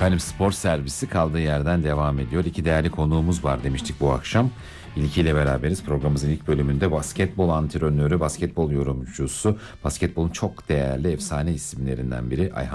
Efendim spor servisi kaldığı yerden devam ediyor. İki değerli konuğumuz var demiştik bu akşam. İlkiyle beraberiz. Programımızın ilk bölümünde basketbol antrenörü, basketbol yorumcusu, basketbolun çok değerli efsane isimlerinden biri Ayhan